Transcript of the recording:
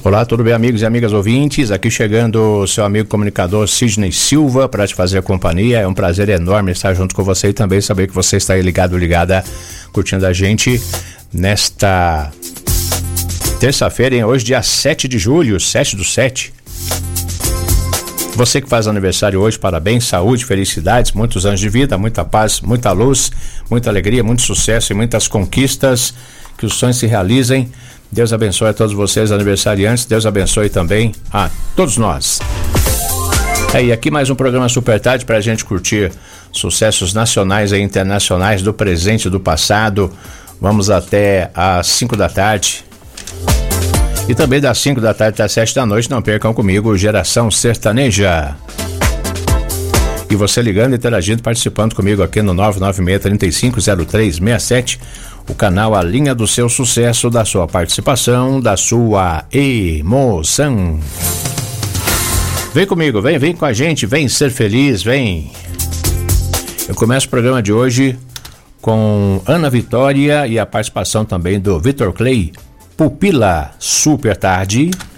Olá, tudo bem, amigos e amigas ouvintes? Aqui chegando o seu amigo comunicador Sidney Silva para te fazer companhia. É um prazer enorme estar junto com você e também saber que você está aí ligado, ligada, curtindo a gente nesta terça-feira, hein? Hoje, dia 7 de julho, 7/7. Você que faz aniversário hoje, parabéns, saúde, felicidades, muitos anos de vida, muita paz, muita luz, muita alegria, muito sucesso e muitas conquistas, que os sonhos se realizem. Deus abençoe a todos vocês aniversariantes, Deus abençoe também a todos nós. E aqui mais um programa Super Tarde para a gente curtir sucessos nacionais e internacionais do presente e do passado. Vamos até às 5 da tarde. E também das 5 da tarde até às 7 da noite, não percam comigo, Geração Sertaneja. E você ligando, interagindo, participando comigo aqui no 996-350367, o canal A Linha do Seu Sucesso, da sua participação, da sua emoção. Vem comigo, vem com a gente, vem ser feliz, vem. Eu começo o programa de hoje com Ana Vitória e a participação também do Vitor Clay, Pupila, Super Tarde.